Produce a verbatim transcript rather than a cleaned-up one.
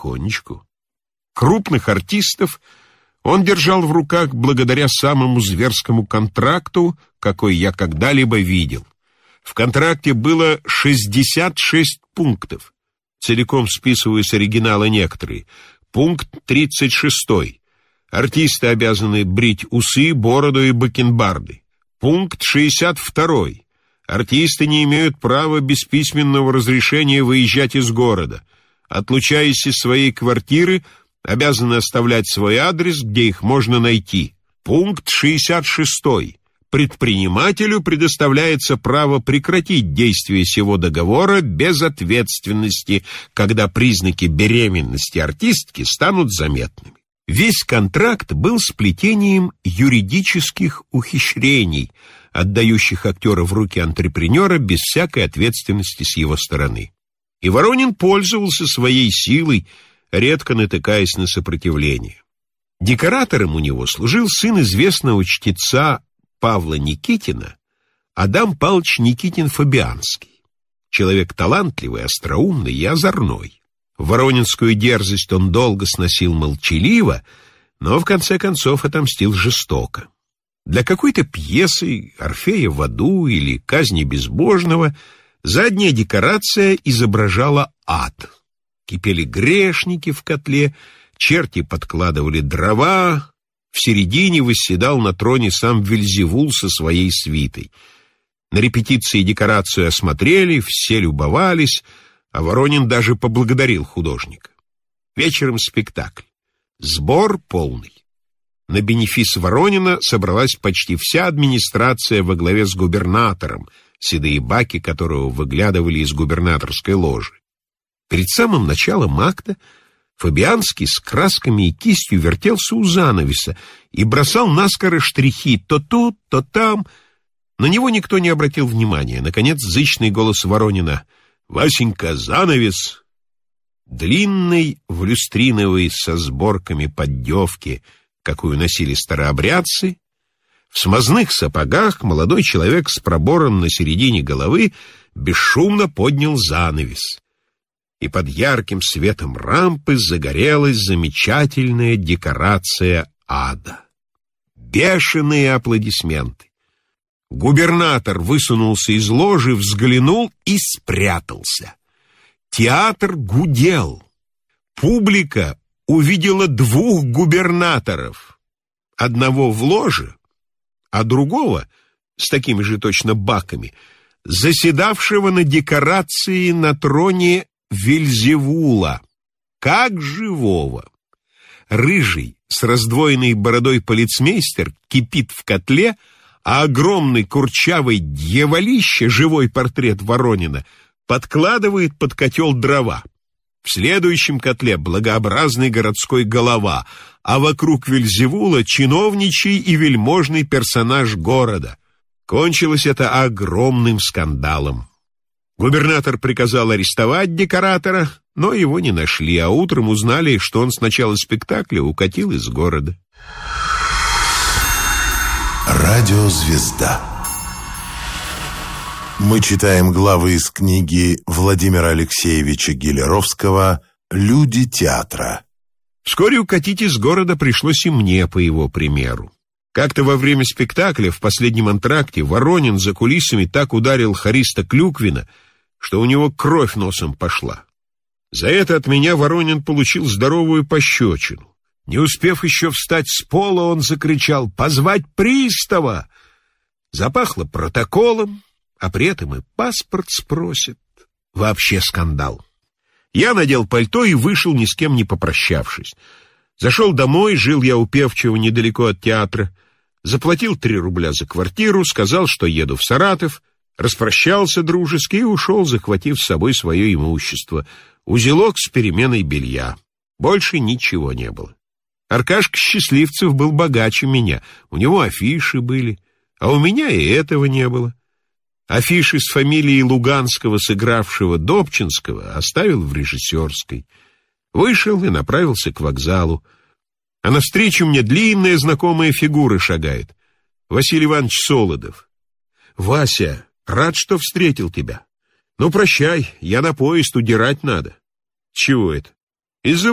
потихонечку. Крупных артистов он держал в руках благодаря самому зверскому контракту, какой я когда-либо видел. В контракте было шестьдесят шесть пунктов. Целиком списываю с оригинала некоторые. Пункт тридцать шестой. Артисты обязаны брить усы, бороду и бакенбарды. Пункт шестьдесят второй. Артисты не имеют права без письменного разрешения выезжать из города. Отлучаясь из своей квартиры, обязаны оставлять свой адрес, где их можно найти. Пункт шестьдесят шестой. Предпринимателю предоставляется право прекратить действие сего договора без ответственности, когда признаки беременности артистки станут заметными. Весь контракт был сплетением юридических ухищрений, отдающих актера в руки антрепренера без всякой ответственности с его стороны. И Воронин пользовался своей силой, редко натыкаясь на сопротивление. Декоратором у него служил сын известного чтеца Павла Никитина, Адам Павлович Никитин-Фабианский. Человек талантливый, остроумный и озорной. Воронинскую дерзость он долго сносил молчаливо, но в конце концов отомстил жестоко. Для какой-то пьесы «Орфея в аду» или «Казни безбожного» задняя декорация изображала ад. Кипели грешники в котле, черти подкладывали дрова, в середине восседал на троне сам Вельзевул со своей свитой. На репетиции декорацию осмотрели, все любовались, а Воронин даже поблагодарил художника. Вечером спектакль. Сбор полный. На бенефис Воронина собралась почти вся администрация во главе с губернатором, седые баки которого выглядывали из губернаторской ложи. Перед самым началом акта Фабианский с красками и кистью вертелся у занавеса и бросал наскоро штрихи то тут, то там. На него никто не обратил внимания. Наконец, зычный голос Воронина: «Васенька, занавес!» Длинный, в люстриновой со сборками поддевки, какую носили старообрядцы, в смазных сапогах молодой человек с пробором на середине головы бесшумно поднял занавес. И под ярким светом рампы загорелась замечательная декорация ада. Бешеные аплодисменты. Губернатор высунулся из ложи, взглянул и спрятался. Театр гудел. Публика увидела двух губернаторов. Одного в ложе, а другого, с такими же точно баками, заседавшего на декорации на троне Вельзевула, как живого. Рыжий, с раздвоенной бородой полицмейстер кипит в котле, а огромный курчавый дьяволище, живой портрет Воронина, подкладывает под котел дрова. В следующем котле благообразный городской голова, а вокруг Вельзевула чиновничий и вельможный персонаж города. Кончилось это огромным скандалом. Губернатор приказал арестовать декоратора, но его не нашли, а утром узнали, что он с начала спектакля укатил из города. Радиозвезда. Мы читаем главы из книги Владимира Алексеевича Гелеровского «Люди театра». Вскоре укатить из города пришлось и мне, по его примеру. Как-то во время спектакля в последнем антракте Воронин за кулисами так ударил хориста Клюквина, что у него кровь носом пошла. За это от меня Воронин получил здоровую пощечину. Не успев еще встать с пола, он закричал: «Позвать пристава!» Запахло протоколом, а при этом и паспорт спросит. Вообще скандал. Я надел пальто и вышел, ни с кем не попрощавшись. Зашел домой, жил я у Певчего недалеко от театра, заплатил три рубля за квартиру, сказал, что еду в Саратов, распрощался дружески и ушел, захватив с собой свое имущество. Узелок с переменой белья. Больше ничего не было. Аркашка Счастливцев был богаче меня, у него афиши были, а у меня и этого не было. Афиши с фамилией Луганского, сыгравшего Добчинского, оставил в режиссерской. Вышел и направился к вокзалу. А навстречу мне длинная знакомая фигура шагает. Василий Иванович Солодов. «Вася, рад, что встретил тебя. Ну, прощай, я на поезд, удирать надо». «Чего это?» «Из-за